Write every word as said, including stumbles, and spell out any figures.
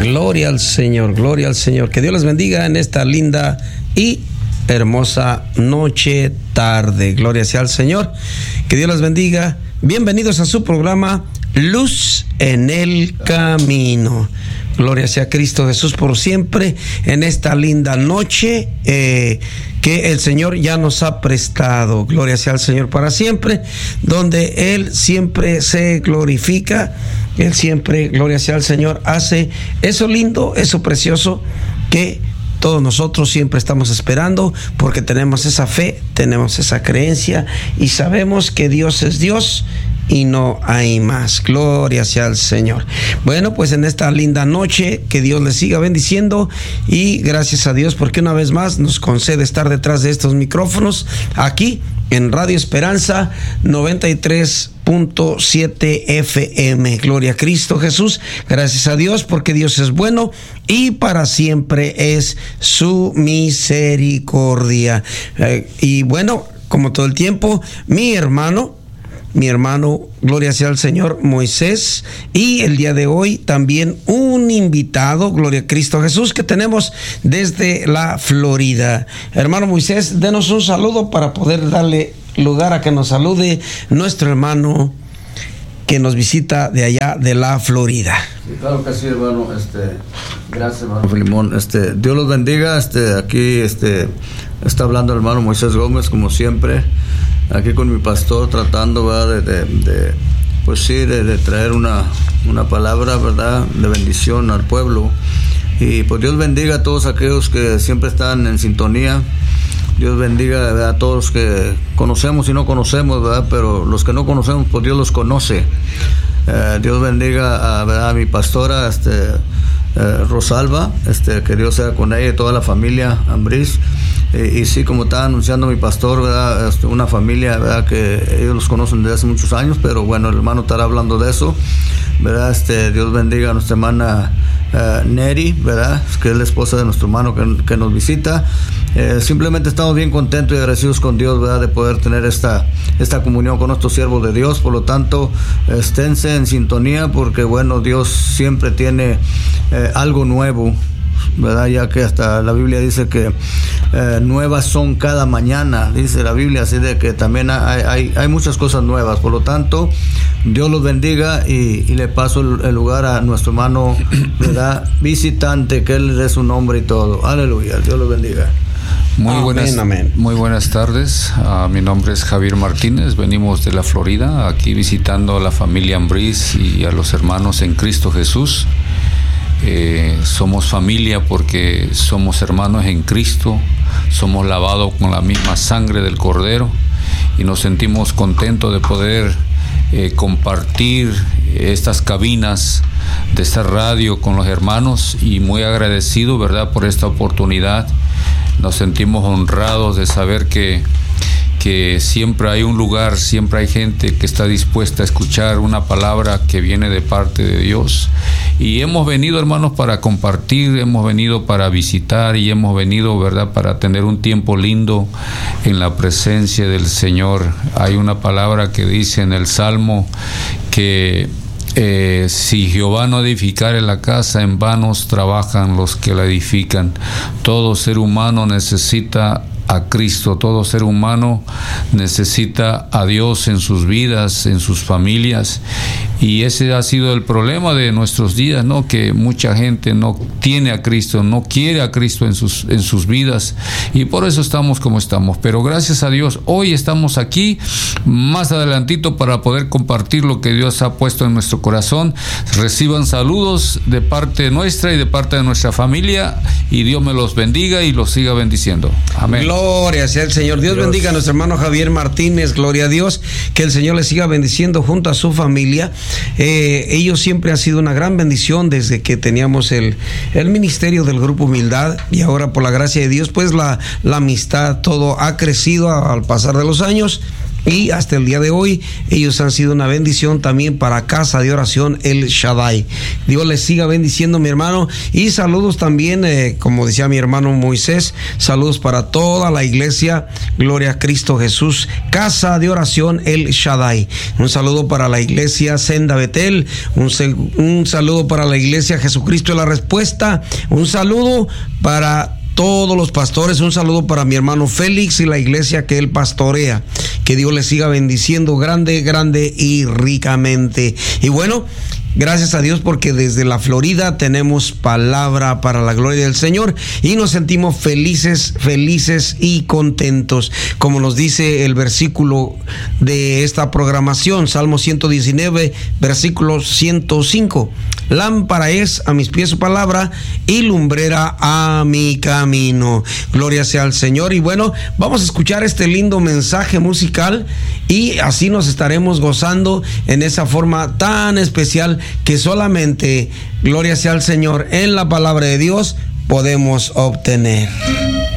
Gloria al Señor, gloria al Señor. Que Dios les bendiga en esta linda y hermosa noche, tarde. Gloria sea al Señor. Que Dios les bendiga. Bienvenidos a su programa Luz en el Camino. Gloria sea a Cristo Jesús por siempre en esta linda noche eh, que el Señor ya nos ha prestado. Gloria sea al Señor para siempre, donde Él siempre se glorifica. Él siempre, gloria sea al Señor, hace eso lindo, eso precioso que todos nosotros siempre estamos esperando, porque tenemos esa fe, tenemos esa creencia y sabemos que Dios es Dios y no hay más. Gloria sea al Señor. Bueno, pues en esta linda noche, que Dios les siga bendiciendo y gracias a Dios porque una vez más nos concede estar detrás de estos micrófonos aquí en Radio Esperanza noventa y tres punto siete F M. Gloria a Cristo Jesús. Gracias a Dios porque Dios es bueno y para siempre es su misericordia. Eh, y bueno, como todo el tiempo, mi hermano Mi hermano, gloria sea al Señor, Moisés, y el día de hoy también un invitado, gloria a Cristo Jesús, que tenemos desde la Florida. Hermano Moisés, denos un saludo para poder darle lugar a que nos salude nuestro hermano que nos visita de allá de la Florida. Sí, claro que sí, hermano. Este, gracias, hermano Filimón. Este, Dios los bendiga. Este, aquí este, está hablando el hermano Moisés Gómez, como siempre. Aquí con mi pastor tratando, ¿verdad? De, de, de pues sí, de, de traer una, una palabra, ¿verdad? De bendición al pueblo. Y pues Dios bendiga a todos aquellos que siempre están en sintonía. Dios bendiga, ¿verdad? A todos los que conocemos y no conocemos, ¿verdad? Pero los que no conocemos, pues Dios los conoce. Eh, Dios bendiga a, ¿verdad? A mi pastora, este, eh, Rosalba, este, que Dios sea con ella y toda la familia Ambriz. Y, y sí, como estaba anunciando mi pastor, ¿verdad? Este, una familia, ¿verdad? Que ellos los conocen desde hace muchos años, pero bueno, el hermano estará hablando de eso, ¿verdad? Este, Dios bendiga a nuestra hermana uh, Neri, ¿verdad? Que es la esposa de nuestro hermano que, que nos visita. Eh, simplemente estamos bien contentos y agradecidos con Dios, ¿verdad? De poder tener esta, esta comunión con nuestros siervos de Dios. Por lo tanto, esténse en sintonía porque, bueno, Dios siempre tiene eh, algo nuevo, ¿verdad? Ya que hasta la Biblia dice que eh, nuevas son cada mañana, dice la Biblia, así de que también hay, hay, hay muchas cosas nuevas. Por lo tanto, Dios los bendiga y, y le paso el, el lugar a nuestro hermano, ¿verdad? Visitante, que él dé su nombre y todo. Aleluya, Dios los bendiga. Muy buenas, amén, amén. Muy buenas tardes. Uh, mi nombre es Javier Martínez. Venimos de la Florida, aquí visitando a la familia Ambriz y a los hermanos en Cristo Jesús. Eh, somos familia porque somos hermanos en Cristo, somos lavados con la misma sangre del Cordero y nos sentimos contentos de poder eh, compartir estas cabinas de esta radio con los hermanos y muy agradecido, ¿verdad?, por esta oportunidad. Nos sentimos honrados de saber que que siempre hay un lugar, siempre hay gente que está dispuesta a escuchar una palabra que viene de parte de Dios. Y hemos venido, hermanos, para compartir, hemos venido para visitar y hemos venido, ¿verdad?, para tener un tiempo lindo en la presencia del Señor. Hay una palabra que dice en el Salmo que Eh, si Jehová no edificare la casa, en vanos trabajan los que la edifican. Todo ser humano necesita a Cristo, todo ser humano necesita a Dios en sus vidas, en sus familias, y ese ha sido el problema de nuestros días, ¿no? Que mucha gente no tiene a Cristo, no quiere a Cristo en sus, en sus vidas, y por eso estamos como estamos. Pero gracias a Dios, hoy estamos aquí, más adelantito, para poder compartir lo que Dios ha puesto en nuestro corazón. Reciban saludos de parte nuestra y de parte de nuestra familia, y Dios me los bendiga y los siga bendiciendo. Amén. Gloria sea el Señor. Dios, Dios bendiga a nuestro hermano Javier Martínez. Gloria a Dios. Que el Señor le siga bendiciendo junto a su familia. Eh, ellos siempre han sido una gran bendición desde que teníamos el, el ministerio del Grupo Humildad, y ahora por la gracia de Dios, pues la, la amistad, todo ha crecido al pasar de los años. y hasta el día de hoy ellos han sido una bendición también para Casa de Oración El Shaddai. Dios les siga bendiciendo, mi hermano, y saludos también, eh, como decía mi hermano Moisés, saludos para toda la iglesia, Gloria a Cristo Jesús, Casa de Oración El Shaddai. Un saludo para la iglesia Senda Betel, un, un saludo para la iglesia Jesucristo de la Respuesta, un saludo para todos los pastores, un saludo para mi hermano Félix y la iglesia que él pastorea. Que Dios les siga bendiciendo grande, grande y ricamente. Y bueno, gracias a Dios porque desde la Florida tenemos palabra para la gloria del Señor y nos sentimos felices, felices y contentos. Como nos dice el versículo de esta programación, Salmo ciento diecinueve, versículo ciento cinco. Lámpara es a mis pies su palabra y lumbrera a mi camino. Gloria sea al Señor. Y bueno, vamos a escuchar este lindo mensaje musical y así nos estaremos gozando en esa forma tan especial que solamente, gloria sea al Señor, en la palabra de Dios podemos obtener.